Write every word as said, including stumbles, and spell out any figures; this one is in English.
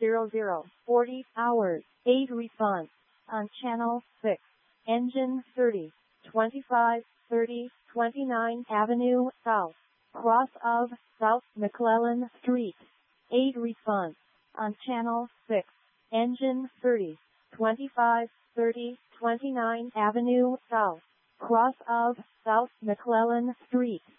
zero zero, forty hours, eight response. On channel six. Engine thirty, twenty-five, thirty, twenty-nine Avenue South. Cross of South McClellan Street. eight response. On channel six. Engine thirty, twenty-five, thirty, twenty-nine Avenue South. Cross of South McClellan Street.